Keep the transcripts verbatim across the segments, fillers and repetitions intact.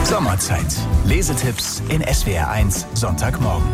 Sommerzeit. Lesetipps in S W R eins Sonntagmorgen.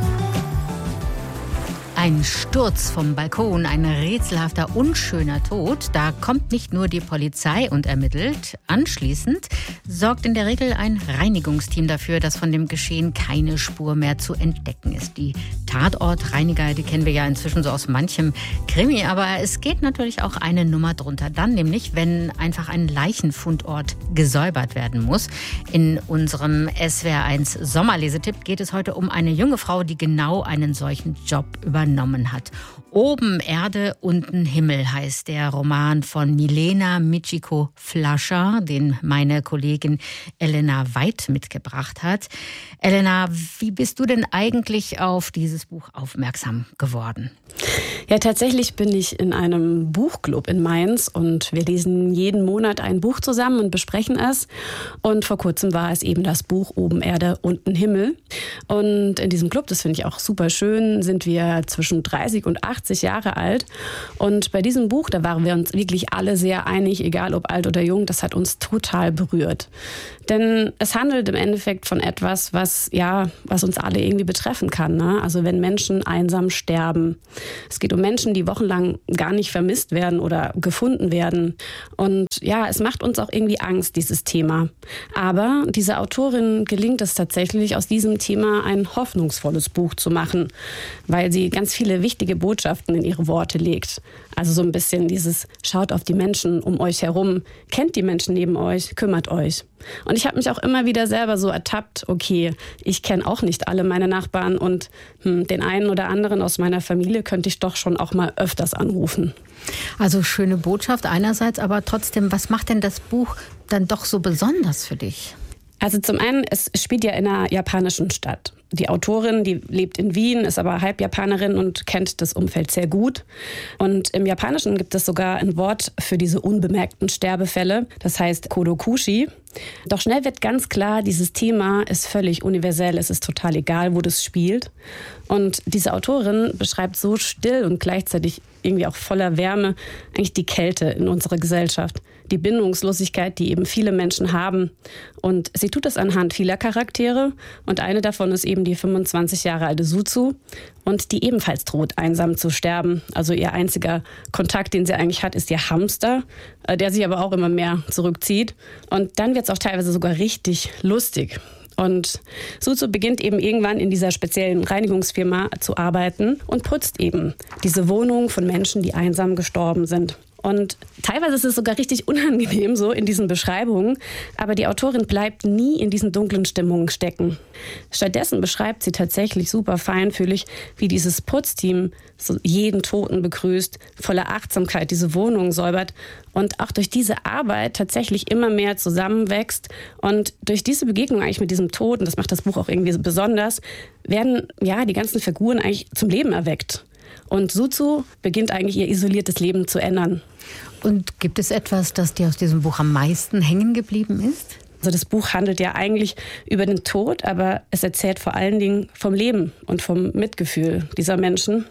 Ein Sturz vom Balkon, ein rätselhafter, unschöner Tod. Da kommt nicht nur die Polizei und ermittelt. Anschließend sorgt in der Regel ein Reinigungsteam dafür, dass von dem Geschehen keine Spur mehr zu entdecken ist. Die Tatortreiniger, die kennen wir ja inzwischen so aus manchem Krimi. Aber es geht natürlich auch eine Nummer drunter. Dann nämlich, wenn einfach ein Leichenfundort gesäubert werden muss. In unserem S W R eins Sommerlesetipp geht es heute um eine junge Frau, die genau einen solchen Job übernommen hat. Oben Erde, unten Himmel heißt der Roman von Milena Michiko-Flascher, den meine Kollegin Elena Weid mitgebracht hat. Elena, wie bist du denn eigentlich auf dieses Buch aufmerksam geworden? Ja, tatsächlich bin ich in einem Buchclub in Mainz und wir lesen jeden Monat ein Buch zusammen und besprechen es. Und vor kurzem war es eben das Buch Oben Erde, unten Himmel. Und in diesem Club, das finde ich auch super schön, sind wir zwischen dreißig und achtzig Jahre alt. Und bei diesem Buch, da waren wir uns wirklich alle sehr einig, egal ob alt oder jung, das hat uns total berührt. Denn es handelt im Endeffekt von etwas, was, ja, was uns alle irgendwie betreffen kann, ne? Also wenn Menschen einsam sterben. Es geht um Menschen, die wochenlang gar nicht vermisst werden oder gefunden werden. Und ja, es macht uns auch irgendwie Angst, dieses Thema. Aber dieser Autorin gelingt es tatsächlich, aus diesem Thema ein hoffnungsvolles Buch zu machen, weil sie ganz viele wichtige Botschaften in ihre Worte legt. Also so ein bisschen dieses, schaut auf die Menschen um euch herum, kennt die Menschen neben euch, kümmert euch. Und ich habe mich auch immer wieder selber so ertappt, okay, ich kenne auch nicht alle meine Nachbarn und hm, den einen oder anderen aus meiner Familie könnte ich doch schon auch mal öfters anrufen. Also schöne Botschaft einerseits, aber trotzdem, was macht denn das Buch dann doch so besonders für dich? Also zum einen, es spielt ja in einer japanischen Stadt. Die Autorin, die lebt in Wien, ist aber halb Japanerin und kennt das Umfeld sehr gut. Und im Japanischen gibt es sogar ein Wort für diese unbemerkten Sterbefälle, das heißt Kodokushi. Doch schnell wird ganz klar, dieses Thema ist völlig universell, es ist total egal, wo das spielt. Und diese Autorin beschreibt so still und gleichzeitig irgendwie auch voller Wärme eigentlich die Kälte in unserer Gesellschaft, die Bindungslosigkeit, die eben viele Menschen haben. Und sie tut das anhand vieler Charaktere und eine davon ist eben die fünfundzwanzig Jahre alte Suzu und die ebenfalls droht, einsam zu sterben. Also ihr einziger Kontakt, den sie eigentlich hat, ist ihr Hamster, der sich aber auch immer mehr zurückzieht. Und dann wird es auch teilweise sogar richtig lustig. Und Suzu beginnt eben irgendwann in dieser speziellen Reinigungsfirma zu arbeiten und putzt eben diese Wohnung von Menschen, die einsam gestorben sind. Und teilweise ist es sogar richtig unangenehm so in diesen Beschreibungen, aber die Autorin bleibt nie in diesen dunklen Stimmungen stecken. Stattdessen beschreibt sie tatsächlich super feinfühlig, wie dieses Putzteam so jeden Toten begrüßt, voller Achtsamkeit diese Wohnung säubert und auch durch diese Arbeit tatsächlich immer mehr zusammenwächst. Und durch diese Begegnung eigentlich mit diesem Toten, das macht das Buch auch irgendwie besonders, werden ja die ganzen Figuren eigentlich zum Leben erweckt. Und Suzu beginnt eigentlich ihr isoliertes Leben zu ändern. Und gibt es etwas, das dir aus diesem Buch am meisten hängen geblieben ist? Also das Buch handelt ja eigentlich über den Tod, aber es erzählt vor allen Dingen vom Leben und vom Mitgefühl dieser Menschen.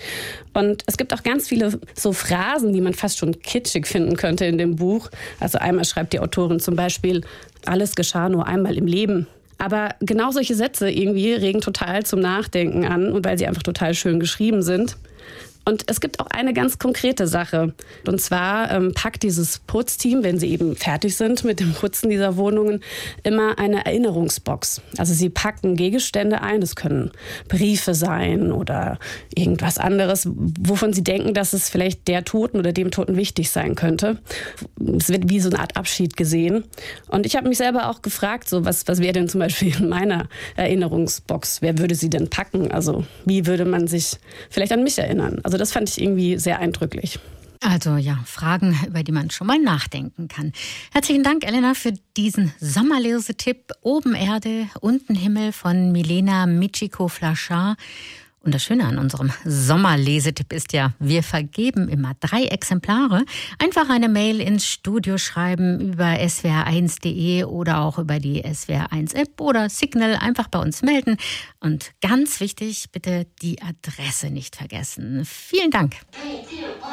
Und es gibt auch ganz viele so Phrasen, die man fast schon kitschig finden könnte in dem Buch. Also einmal schreibt die Autorin zum Beispiel, alles geschah nur einmal im Leben. Aber genau solche Sätze irgendwie regen total zum Nachdenken an und weil sie einfach total schön geschrieben sind. Und es gibt auch eine ganz konkrete Sache. Und zwar ähm, packt dieses Putzteam, wenn sie eben fertig sind mit dem Putzen dieser Wohnungen, immer eine Erinnerungsbox. Also sie packen Gegenstände ein, das können Briefe sein oder irgendwas anderes, wovon sie denken, dass es vielleicht der Toten oder dem Toten wichtig sein könnte. Es wird wie so eine Art Abschied gesehen. Und ich habe mich selber auch gefragt, so was, was wäre denn zum Beispiel in meiner Erinnerungsbox? Wer würde sie denn packen? Also wie würde man sich vielleicht an mich erinnern? Also das fand ich irgendwie sehr eindrücklich. Also ja, Fragen, über die man schon mal nachdenken kann. Herzlichen Dank, Elena, für diesen Sommerlesetipp. Oben Erde, unten Himmel von Milena Michiko-Flascher. Und das Schöne an unserem Sommerlesetipp ist ja, wir vergeben immer drei Exemplare. Einfach eine Mail ins Studio schreiben über s w r eins punkt d e oder auch über die S W R eins App oder Signal einfach bei uns melden. Und ganz wichtig, bitte die Adresse nicht vergessen. Vielen Dank.